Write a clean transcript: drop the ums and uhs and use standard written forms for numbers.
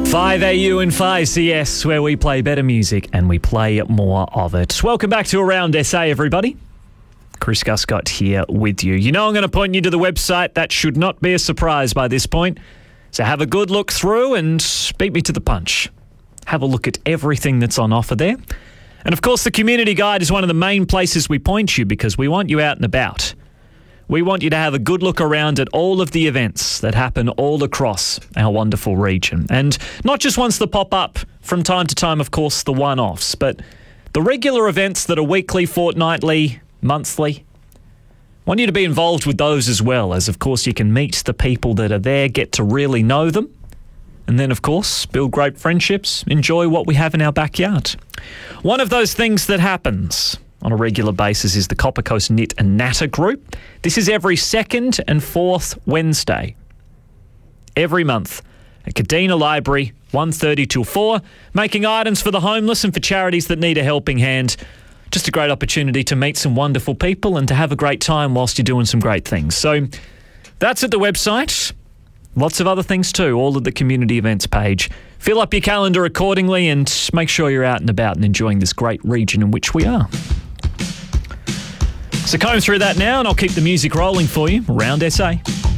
5AU and 5CS, where we play better music and we play more of it. Welcome back to Around SA, everybody. Chris Guscott here with you. You know I'm going to point you to the website. That should not be a surprise by this point. So have a good look through and beat me to the punch. Have a look at everything that's on offer there. And of course, the community guide is one of the main places we point you because we want you out and about. We want you to have a good look around at all of the events that happen all across our wonderful region. And not just ones that pop up from time to time, of course, the one-offs, but the regular events that are weekly, fortnightly, monthly. I want you to be involved with those as well, as of course you can meet the people that are there, get to really know them, and then of course build great friendships, enjoy what we have in our backyard. One of those things that happens on a regular basis is the Copper Coast Knit and Natter group. This is every second and fourth Wednesday. Every month at Kadina Library, 1:30 till 4, making items for the homeless and for charities that need a helping hand. Just a great opportunity to meet some wonderful people and to have a great time whilst you're doing some great things. So that's at the website. Lots of other things too, all at the community events page. Fill up your calendar accordingly and make sure you're out and about and enjoying this great region in which we are. So comb through that now and I'll keep the music rolling for you around SA.